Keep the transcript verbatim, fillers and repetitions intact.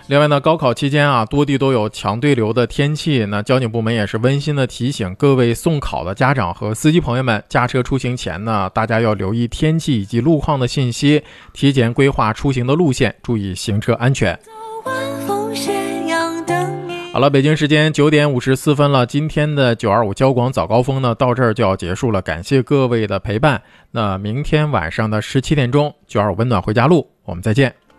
另外呢，高考期间啊，多地都有强对流的天气，那交警部门也是温馨的提醒各位送考的家长和司机朋友们，驾车出行前呢，大家要留意天气以及路况的信息，提前规划出行的路线，注意行车安全。好了，北京时间九点五十四分了，今天的九二五交广早高峰呢，到这儿就要结束了，感谢各位的陪伴。那明天晚上的十七点钟，九二五温暖回家路，我们再见。